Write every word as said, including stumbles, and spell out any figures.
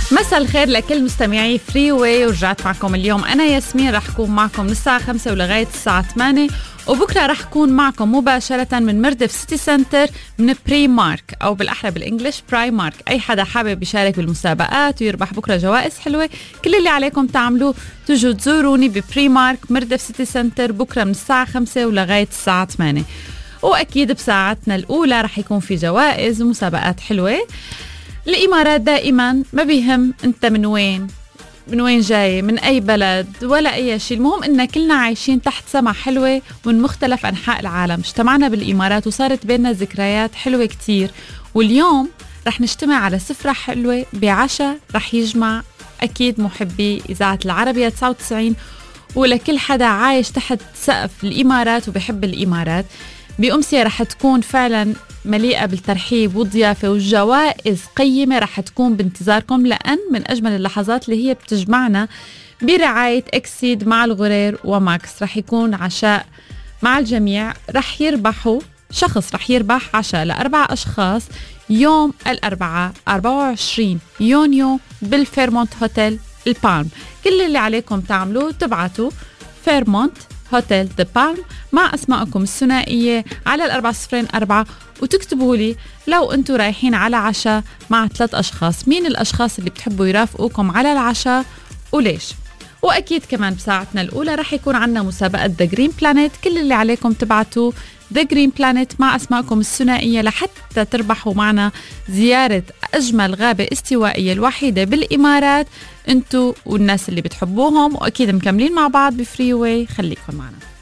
مساء الخير لكل مستمعي فري واي، ورجعت معكم اليوم أنا ياسمين. رح أكون معكم من الساعة خمسة ولغاية الساعة ثمانية، وبكرة رح أكون معكم مباشرة من مردف سيتي سنتر من بري مارك، أو بالأحرى بالإنجليش براي مارك. أي حدا حابب يشارك بالمسابقات ويربح بكرة جوائز حلوة، كل اللي عليكم تعملوه تجوا تزوروني ببري مارك مردف سيتي سنتر بكرة من الساعة خمسة ولغاية الساعة ثمانية. وأكيد بساعتنا الأولى رح يكون في جوائز ومسابقات حلوة. الإمارات دائما ما بيهم أنت من وين من وين جاي، من أي بلد ولا أي شيء، المهم إن كلنا عايشين تحت سما حلوة ومن مختلف أنحاء العالم. اجتمعنا بالإمارات وصارت بيننا ذكريات حلوة كتير، واليوم رح نجتمع على سفرة حلوة بعشاء رح يجمع أكيد محبي إذاعة العربية تسعة وتسعين، ولكل حدا عايش تحت سقف الإمارات وبيحب الإمارات. بأمسية رح تكون فعلا مليئة بالترحيب والضيافة والجوائز قيمة رح تكون بانتظاركم، لأن من أجمل اللحظات اللي هي بتجمعنا برعاية إكسيد مع الغرير وماكس. رح يكون عشاء مع الجميع، رح يربحوا شخص رح يربح عشاء لأربع أشخاص يوم الأربعاء أربعة وعشرين يونيو بالفيرمونت هوتيل البالم. كل اللي عليكم تعملوه تبعتوا فيرمونت هوتيل ذا بالم مع أسماءكم الثنائية على الأربعة صفرين أربعة، وتكتبوا لي لو أنتوا رايحين على عشاء مع ثلاث أشخاص مين الأشخاص اللي بتحبوا يرافقوكم على العشاء وليش. وأكيد كمان بساعتنا الأولى رح يكون عنا مسابقة The Green Planet. كل اللي عليكم تبعتوا The Green Planet مع أسماءكم الثنائية لحتى تربحوا معنا زيارة أجمل غابة استوائية الوحيدة بالإمارات، أنتوا والناس اللي بتحبوهم. وأكيد مكملين مع بعض بفري واي، خليكم معنا.